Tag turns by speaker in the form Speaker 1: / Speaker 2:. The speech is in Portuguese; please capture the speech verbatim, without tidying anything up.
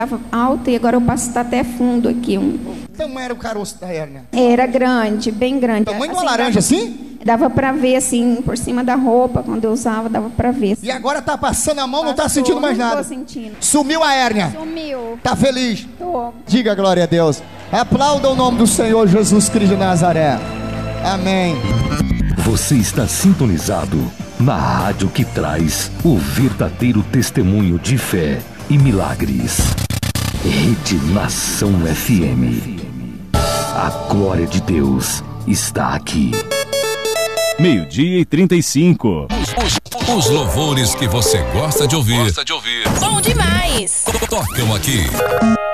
Speaker 1: Estava alta e agora o passo está até fundo aqui. Um...
Speaker 2: Como era o caroço da hérnia?
Speaker 1: Era grande, bem grande.
Speaker 2: Tamanho de uma laranja, assim?
Speaker 1: Dava pra ver, assim, por cima da roupa, quando eu usava, dava pra ver.
Speaker 2: E agora tá passando a mão,
Speaker 1: Passou,
Speaker 2: não tá sentindo mais
Speaker 1: não
Speaker 2: nada?
Speaker 1: tô sentindo.
Speaker 2: Sumiu a hérnia?
Speaker 1: Sumiu.
Speaker 2: Tá feliz?
Speaker 1: Tô.
Speaker 2: Diga glória a Deus. Aplauda o nome do Senhor Jesus Cristo de Nazaré. Amém.
Speaker 3: Você está sintonizado na rádio que traz o verdadeiro testemunho de fé e milagres. Rede Nação F M. A glória de Deus está aqui.
Speaker 4: Meio-dia e trinta e cinco.
Speaker 5: Os, os, os louvores que você gosta de ouvir.
Speaker 6: Gosta de ouvir. Bom demais.
Speaker 5: Tocam aqui.